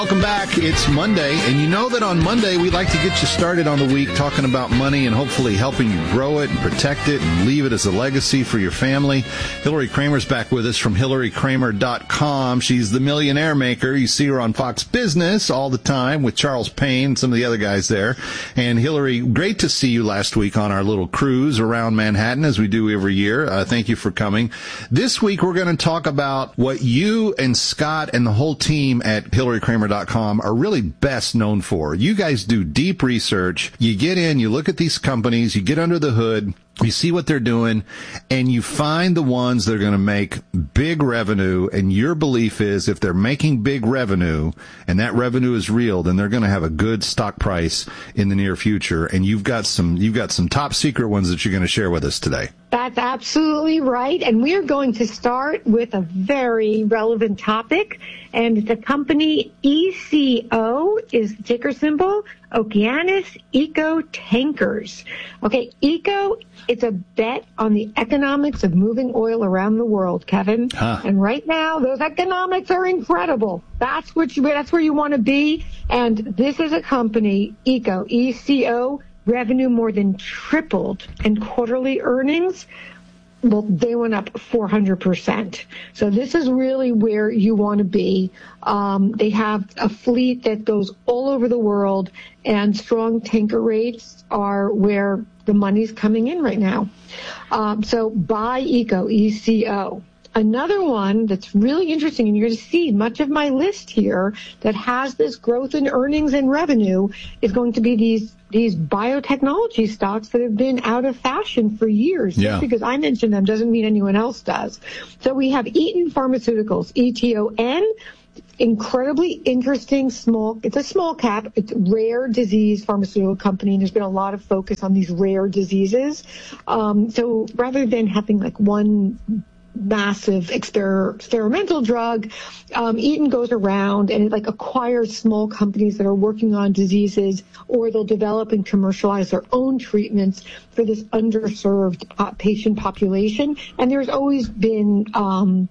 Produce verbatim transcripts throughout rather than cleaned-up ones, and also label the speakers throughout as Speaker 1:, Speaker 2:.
Speaker 1: Welcome back. It's Monday, and you know that on Monday we like to get you started on the week talking about money and hopefully helping you grow it and protect it and leave it as a legacy for your family. Hillary Kramer's back with us from Hillary Kramer dot com. She's the millionaire maker. You see her on Fox Business all the time with Charles Payne and some of the other guys there. And Hillary, great to see you last week on our little cruise around Manhattan as we do every year. Uh, thank you for coming. This week we're going to talk about what you and Scott and the whole team at Hillary Kramer dot com are really best known for. You guys do deep research. You get in, you look at these companies, you get under the hood, you see what they're doing, and you find the ones that are going to make big revenue. And your belief is if they're making big revenue and that revenue is real, then they're going to have a good stock price in the near future. And you've got some, you've got some top secret ones that you're going to share with us today.
Speaker 2: That's absolutely right. And we're going to start with a very relevant topic. And the company E C O is the ticker symbol, Okeanis Eco Tankers. Okay, Eco, it's a bet on the economics of moving oil around the world, Kevin. Huh. And right now, those economics are incredible. That's what you, that's where you want to be. And this is a company, Eco, E C O, revenue more than tripled, and quarterly earnings, well, they went up four hundred percent. So this is really where you want to be. Um, they have a fleet that goes all over the world, and strong tanker rates are where the money's coming in right now. Um, so buy Eco, E C O. Another one that's really interesting, and you're going to see much of my list here that has this growth in earnings and revenue, is going to be these these biotechnology stocks that have been out of fashion for years.
Speaker 1: Yeah.
Speaker 2: Just because I mentioned them doesn't mean anyone else does. So we have Eton Pharmaceuticals, E T O N. Incredibly interesting small, it's a small cap, it's a rare disease pharmaceutical company, and there's been a lot of focus on these rare diseases. Um, so rather than having like one massive exper- experimental drug, um, Eton goes around and it like acquires small companies that are working on diseases, or they'll develop and commercialize their own treatments for this underserved uh, patient population. And there's always been um,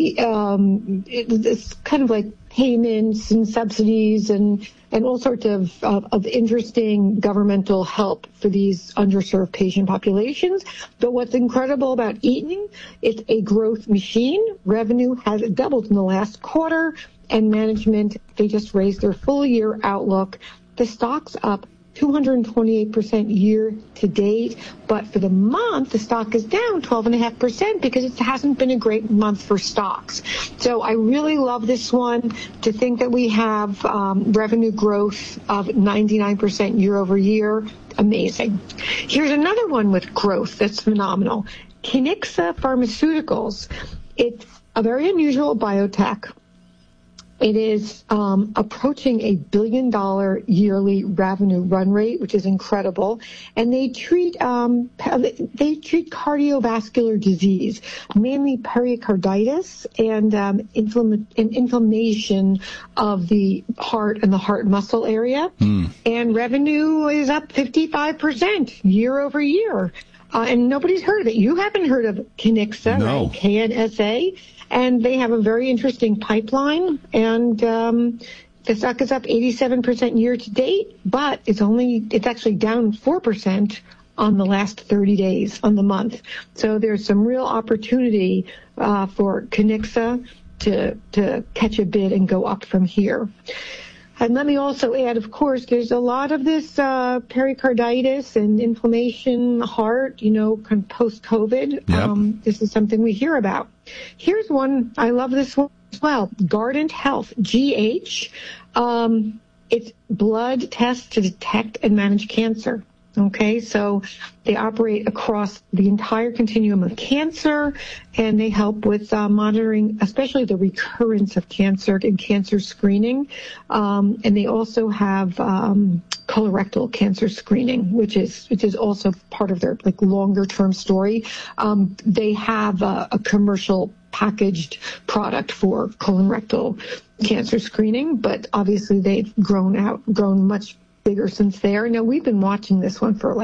Speaker 2: um, it, this kind of like payments and subsidies and and all sorts of, of, of interesting governmental help for these underserved patient populations. But what's incredible about Eton, it's a growth machine. Revenue has doubled in the last quarter, and management, they just raised their full year outlook. The stock's up two hundred twenty-eight percent year to date, but for the month, the stock is down twelve point five percent because it hasn't been a great month for stocks. So I really love this one. To think that we have um, revenue growth of ninety-nine percent year over year, amazing. Here's another one with growth that's phenomenal. Kiniksa Pharmaceuticals. It's a very unusual biotech. It is um, approaching a billion dollar yearly revenue run rate, which is incredible. And they treat um, they treat cardiovascular disease, mainly pericarditis and um, inflama- and inflammation of the heart and the heart muscle area. Mm. And revenue is up fifty-five percent year over year. Uh, and nobody's heard of it. You haven't heard of Kiniksa,
Speaker 1: no.
Speaker 2: Right? K N S A. And they have a very interesting pipeline, and um, the stock is up eighty-seven percent year to date, but it's only, it's actually down four percent on the last thirty days on the month. So there's some real opportunity uh, for Kiniksa to, to catch a bid and go up from here. And let me also add, of course, there's a lot of this uh, pericarditis and inflammation, heart, you know, kind of post-COVID.
Speaker 1: Yep.
Speaker 2: Um, this is something we hear about. Here's one, I love this one as well, Guardant Health, G H. Um, it's blood tests to detect and manage cancer. Okay, so they operate across the entire continuum of cancer, and they help with uh, monitoring, especially the recurrence of cancer and cancer screening. Um, and they also have um, colorectal cancer screening, which is which is also part of their like longer term story. Um, they have a, a commercial packaged product for colorectal cancer screening, but obviously they've grown out, grown much bigger since there. Now, we've been watching this one for like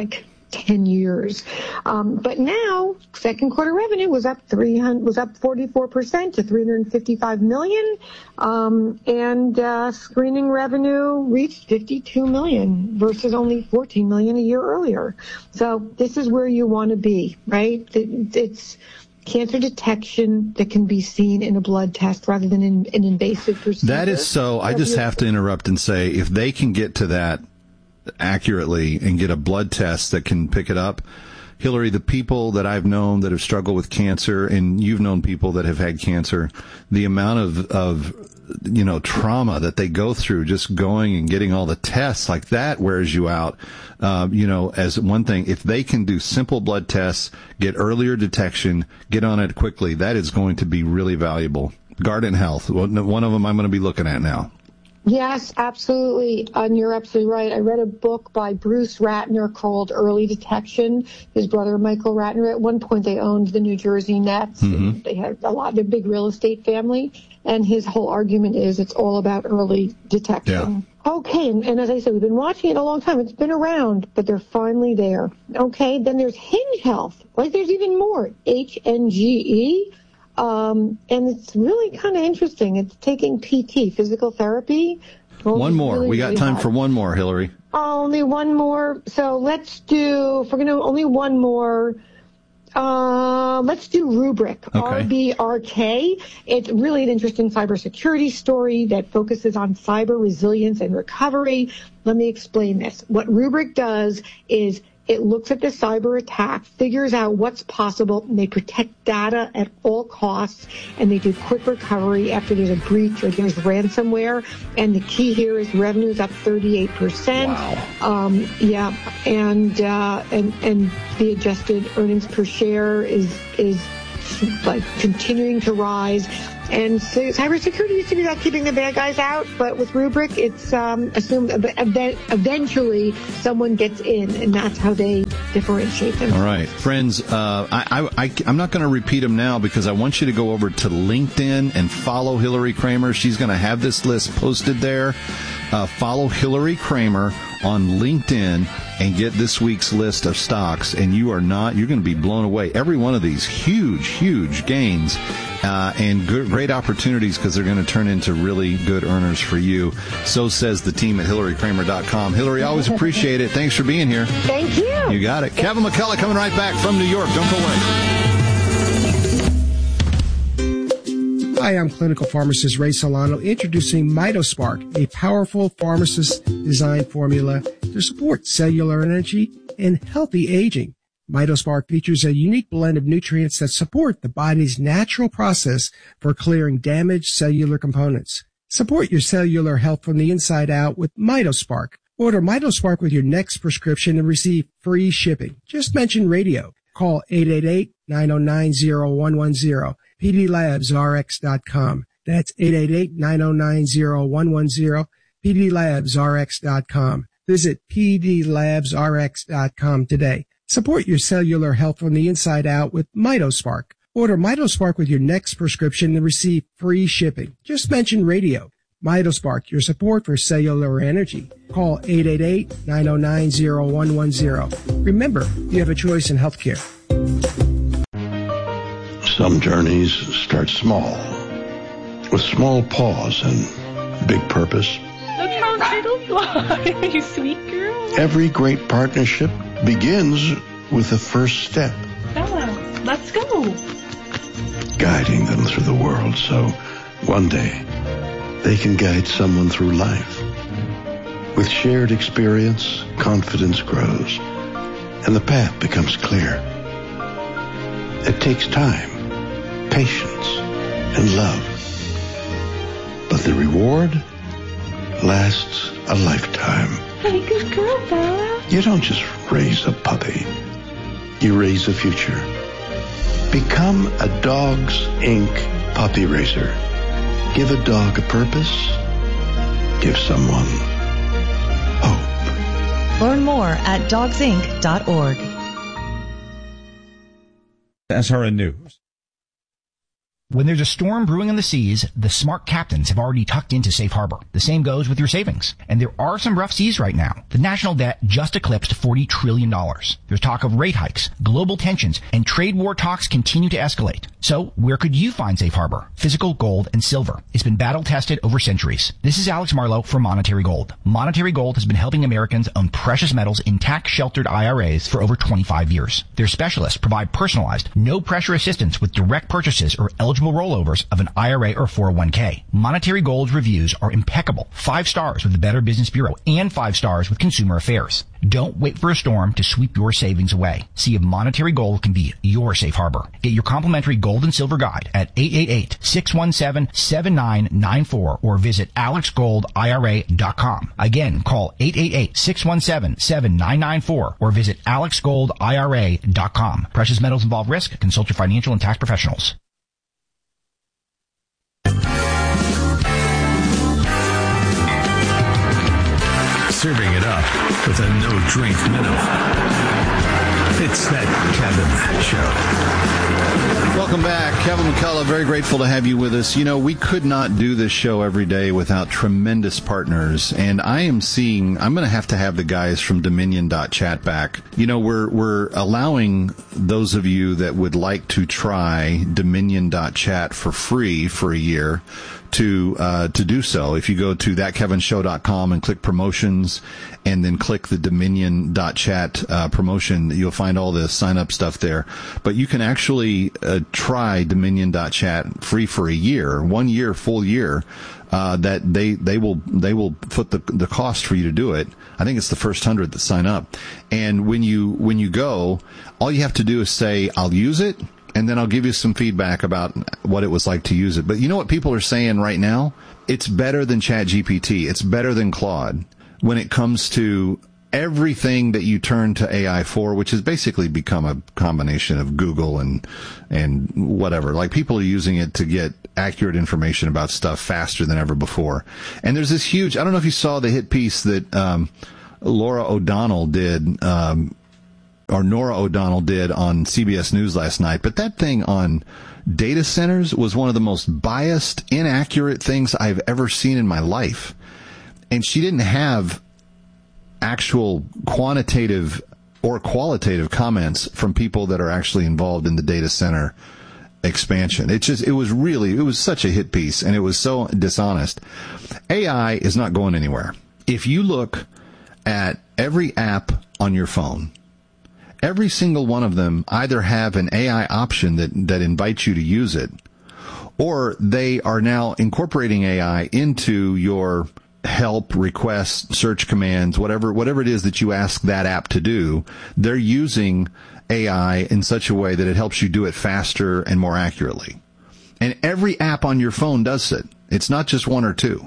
Speaker 2: ten years. Um, but now, second quarter revenue was up three hundred was up forty-four percent to three hundred fifty-five million, um, and uh, screening revenue reached fifty-two million versus only fourteen million a year earlier. So this is where you want to be, right? It, it's cancer detection that can be seen in a blood test rather than in an invasive procedure.
Speaker 1: That is so. I just have to interrupt and say, if they can get to that accurately and get a blood test that can pick it up, Hillary, the people that I've known that have struggled with cancer, and you've known people that have had cancer, the amount of, of, you know, trauma that they go through just going and getting all the tests like that wears you out. Uh, you know, as one thing, if they can do simple blood tests, get earlier detection, get on it quickly, that is going to be really valuable. Guardant Health, one of them I'm going to be looking at now.
Speaker 2: Yes, absolutely. And you're absolutely right. I read a book by Bruce Ratner called Early Detection. His brother, Michael Ratner, at one point they owned the New Jersey Nets. Mm-hmm. They had a lot, they're a big real estate family. And his whole argument is it's all about early detection. Yeah. Okay, and, and as I said, we've been watching it a long time. It's been around, but they're finally there. Okay, then there's Hinge Health. Like, there's even more. H N G E. Um, and it's really kind of interesting. It's taking P T, physical therapy.
Speaker 1: One more. Really, we got really time hard. for one more, Hillary.
Speaker 2: Only one more. So let's do, if we're going to, only one more. Uh, let's do Rubrik, okay. R B R K. It's really an interesting cybersecurity story that focuses on cyber resilience and recovery. Let me explain this. What Rubrik does is it looks at the cyber attack, figures out what's possible, and they protect data at all costs, and they do quick recovery after there's a breach or there's ransomware. And the key here is revenue is up thirty-eight percent.
Speaker 1: Wow.
Speaker 2: Um, yeah, and uh, and and the adjusted earnings per share is is like continuing to rise. And so cybersecurity used to be about keeping the bad guys out, but with Rubrik, it's um, assumed that eventually someone gets in, and that's how they differentiate them.
Speaker 1: All right, friends, uh, I, I, I'm not going to repeat them now because I want you to go over to LinkedIn and follow Hillary Kramer. She's going to have this list posted there. Uh, follow Hillary Kramer on LinkedIn and get this week's list of stocks, and you are not, you're going to be blown away. Every one of these huge, huge gains. Uh, and good, great opportunities because they're going to turn into really good earners for you. So says the team at Hillary Kramer dot com. Hillary, always appreciate it. Thanks for being here.
Speaker 2: Thank you.
Speaker 1: You got it. Kevin McCullough coming right back from New York. Don't go
Speaker 3: away. Hi, I'm clinical pharmacist Ray Solano, introducing MitoSpark, a powerful pharmacist design formula to support cellular energy and healthy aging. MitoSpark features a unique blend of nutrients that support the body's natural process for clearing damaged cellular components. Support your cellular health from the inside out with MitoSpark. Order MitoSpark with your next prescription and receive free shipping. Just mention radio. Call eight eight eight, nine oh nine, oh one one oh, P D labs R X dot com. That's eight eight eight, nine oh nine, oh one one oh, P D labs R X dot com. Visit P D labs R X dot com today. Support your cellular health from the inside out with MitoSpark. Order MitoSpark with your next prescription and receive free shipping. Just mention radio. MitoSpark, your support for cellular energy. Call eight eight eight, nine oh nine, oh one one oh. Remember, you have a choice in healthcare.
Speaker 4: Some journeys start small, with small pause and big purpose.
Speaker 5: Look how turtles fly, you sweet girl.
Speaker 4: Every great partnership begins with the first step.
Speaker 5: Bella, let's go.
Speaker 4: Guiding them through the world so one day they can guide someone through life. With shared experience, confidence grows, and the path becomes clear. It takes time, patience, and love. But the reward lasts a lifetime.
Speaker 5: Hey, good girl, Bella.
Speaker 4: You don't just raise a puppy. You raise a future. Become a Dogs Incorporated puppy raiser. Give a dog a purpose. Give someone hope.
Speaker 6: Learn more at dogs inc dot org.
Speaker 7: S R N News. When there's a storm brewing in the seas, the smart captains have already tucked into safe harbor. The same goes with your savings. And there are some rough seas right now. The national debt just eclipsed forty trillion dollars. There's talk of rate hikes, global tensions, and trade war talks continue to escalate. So where could you find safe harbor? Physical gold and silver. It's been battle tested over centuries. This is Alex Marlowe for Monetary Gold. Monetary Gold has been helping Americans own precious metals in tax-sheltered I R As for over twenty-five years. Their specialists provide personalized, no-pressure assistance with direct purchases or eligible rollovers of an I R A or four oh one k. Monetary Gold's reviews are impeccable. Five stars with the Better Business Bureau and five stars with Consumer Affairs. Don't wait for a storm to sweep your savings away. See if Monetary Gold can be your safe harbor. Get your complimentary gold and silver guide at eight eight eight, six one seven, seven nine nine four or visit alex gold I R A dot com. Again, call eight eight eight, six one seven, seven nine nine four or visit alex gold I R A dot com. Precious metals involve risk. Consult your financial and tax professionals.
Speaker 8: Serving it up with a no-drink minnow. It's that Kevin Show.
Speaker 1: Welcome back. Kevin McCullough, very grateful to have you with us. You know, we could not do this show every day without tremendous partners, and I am seeing, I'm going to have to have the guys from Dominion dot chat back. You know, we're we're allowing those of you that would like to try Dominion dot chat for free for a year to uh, to do so. If you go to that kevin show dot com and click promotions and then click the Dominion dot chat uh, promotion, you'll find all the sign up stuff there. But you can actually uh, try Dominion dot chat free for a year, one year, full year. Uh, that they, they will, they will put the, the cost for you to do it. I think it's the first hundred that sign up. And when you, when you go, all you have to do is say, I'll use it. And then I'll give you some feedback about what it was like to use it. But you know what people are saying right now? It's better than ChatGPT. It's better than Claude when it comes to everything that you turn to A I for, which has basically become a combination of Google and and whatever. Like, people are using it to get accurate information about stuff faster than ever before. And there's this huge, I don't know if you saw the hit piece that um, Laura O'Donnell did, um, or Nora O'Donnell did on C B S News last night, but that thing on data centers was one of the most biased, inaccurate things I've ever seen in my life. And she didn't have actual quantitative or qualitative comments from people that are actually involved in the data center expansion. It just, it was really, it was such a hit piece, and it was so dishonest. A I is not going anywhere. If you look at every app on your phone, every single one of them either have an A I option that, that invites you to use it, or they are now incorporating A I into your help, requests, search commands, whatever, whatever it is that you ask that app to do. They're using A I in such a way that it helps you do it faster and more accurately. And every app on your phone does it. It's not just one or two.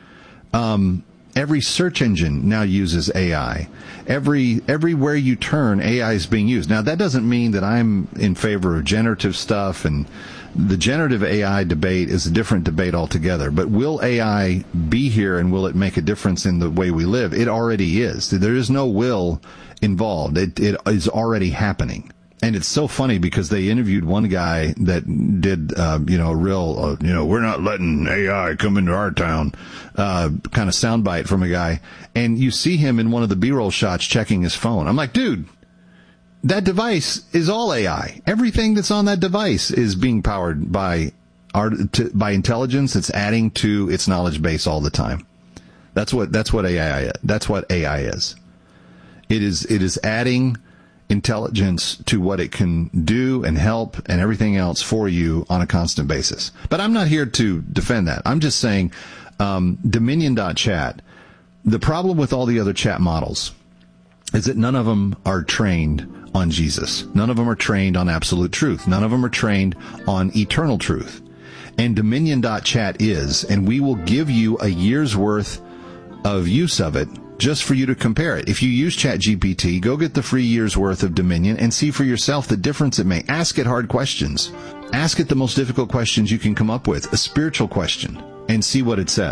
Speaker 1: Um, Every search engine now uses A I. Every, everywhere you turn, A I is being used. Now, that doesn't mean that I'm in favor of generative stuff, and the generative A I debate is a different debate altogether. But will A I be here, and will it make a difference in the way we live? It already is. There is no will involved. It, it is already happening. And it's so funny because they interviewed one guy that did, uh, you know, a real, uh, you know, we're not letting A I come into our town, uh, kind of soundbite from a guy. And you see him in one of the B-roll shots checking his phone. I'm like, dude, that device is all A I. Everything that's on that device is being powered by art, to, by intelligence. It's adding to its knowledge base all the time. That's what, that's what A I, that's what A I is. It is, it is adding intelligence to what it can do and help and everything else for you on a constant basis. But I'm not here to defend that. I'm just saying, um, Dominion dot chat, the problem with all the other chat models is that none of them are trained on Jesus. None of them are trained on absolute truth. None of them are trained on eternal truth. And Dominion dot chat is, and we will give you a year's worth of use of it just for you to compare it. If you use ChatGPT, go get the free year's worth of Dominion and see for yourself the difference it makes. Ask it hard questions. Ask it the most difficult questions you can come up with, a spiritual question, and see what it says.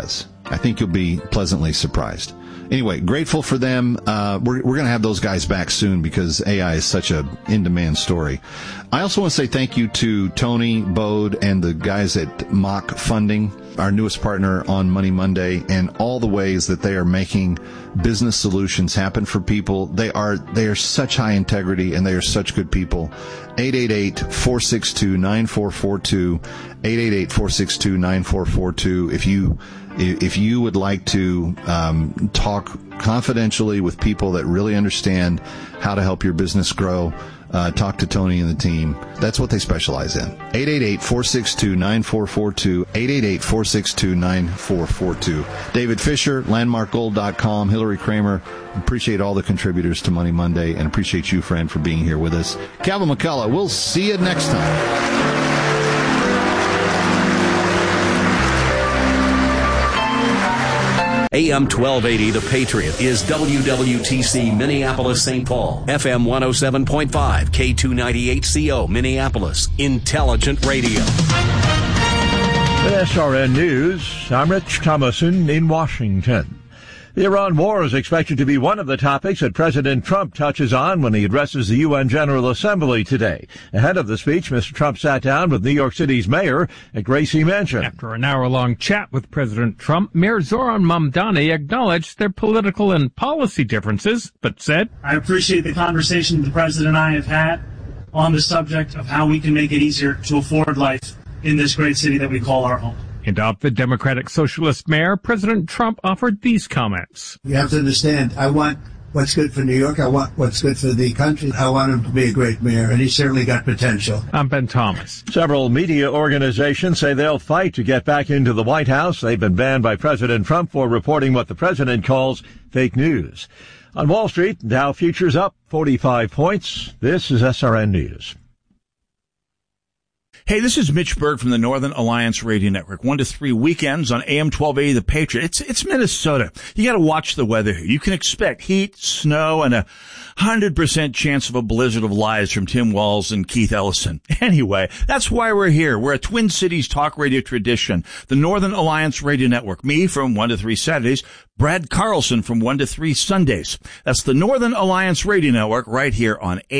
Speaker 1: I think you'll be pleasantly surprised. Anyway, grateful for them. Uh, we're, we're going to have those guys back soon because A I is such a in-demand story. I also want to say thank you to Tony Bode and the guys at Mock Funding, our newest partner on Money Monday, and all the ways that they are making business solutions happen for people. They are, they are such high integrity and they are such good people. eight eight eight, four six two, nine four four two, eight eight eight, four six two, nine four four two. If you, if you would like to, um, talk confidentially with people that really understand how to help your business grow, Uh, talk to Tony and the team. That's what they specialize in. eight eight eight, four six two, nine four four two, eight eight eight, four six two, nine four four two. David Fisher, landmark gold dot com, Hillary Kramer. Appreciate all the contributors to Money Monday and appreciate you, friend, for being here with us. Calvin McCullough, we'll see you next time.
Speaker 9: A M twelve eighty, The Patriot, is W W T C Minneapolis, Saint Paul. F M one oh seven point five, K two ninety-eight C O, Minneapolis. Intelligent radio.
Speaker 10: With S R N News, I'm Rich Thomason in Washington. The Iran war is expected to be one of the topics that President Trump touches on when he addresses the U N General Assembly today. Ahead of the speech, Mister Trump sat down with New York City's mayor at Gracie Mansion.
Speaker 11: After an hour-long chat with President Trump, Mayor Zoran Mamdani acknowledged their political and policy differences, but said,
Speaker 12: I appreciate the conversation the President and I have had on the subject of how we can make it easier to afford life in this great city that we call our home.
Speaker 11: And of the Democratic Socialist mayor, President Trump offered these comments.
Speaker 13: You have to understand, I want what's good for New York. I want what's good for the country. I want him to be a great mayor, and he's certainly got potential.
Speaker 11: I'm Ben Thomas.
Speaker 10: Several media organizations say they'll fight to get back into the White House. They've been banned by President Trump for reporting what the president calls fake news. On Wall Street, Dow futures up forty-five points. This is S R N News.
Speaker 14: Hey, this is Mitch Berg from the Northern Alliance Radio Network. One to three weekends on A M twelve eighty, The Patriot. It's, it's Minnesota. You gotta watch the weather here. You can expect heat, snow, and a hundred percent chance of a blizzard of lies from Tim Walz and Keith Ellison. Anyway, that's why we're here. We're a Twin Cities talk radio tradition. The Northern Alliance Radio Network. Me from one to three Saturdays. Brad Carlson from one to three Sundays. That's the Northern Alliance Radio Network right here on